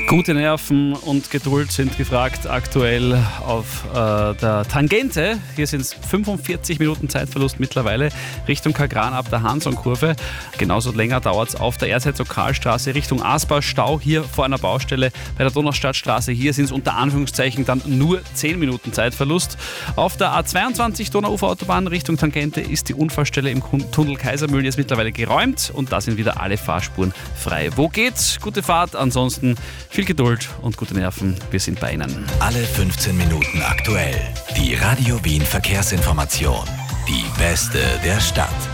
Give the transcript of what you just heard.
Gute Nerven und Geduld sind gefragt aktuell auf der Tangente. Hier sind es 45 Minuten Zeitverlust mittlerweile Richtung Kagran ab der Hanson-Kurve. Genauso länger dauert es auf der Erzherzog-Karl-Straße Richtung Asbach. Stau hier vor einer Baustelle bei der Donaustadtstraße. Hier sind es unter Anführungszeichen dann nur 10 Minuten Zeitverlust. Auf der A22 Donauuferautobahn Richtung Tangente ist die Unfallstelle im Tunnel Kaisermühlen jetzt mittlerweile geräumt und da sind wieder alle Fahrspuren frei. Wo geht's? Gute Fahrt. Ansonsten viel Geduld und gute Nerven. Wir sind bei Ihnen. Alle 15 Minuten aktuell. Die Radio Wien Verkehrsinformation. Die beste der Stadt.